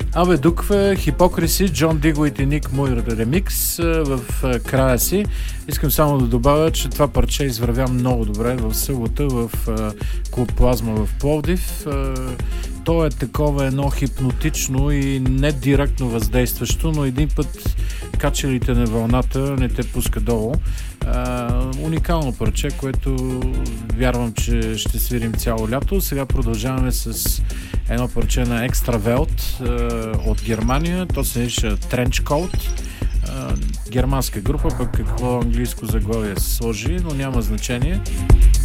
Абе, Дуква, Хипокриси, Джон Дигуит и Ник Муир ремикс в края си. Искам само да добавя, че това парче извървя много добре в събота в клуб Плазма в Пловдив. То е такова едно хипнотично и не директно въздействащо, но един път качелите на вълната не те пуска долу. Уникално парче, което вярвам, че ще свирим цяло лято. Сега продължаваме с едно парче на Extravelt от Германия. То се нарича Trench Coat. Германска група, пък какво английско заглавие се сложи, но няма значение.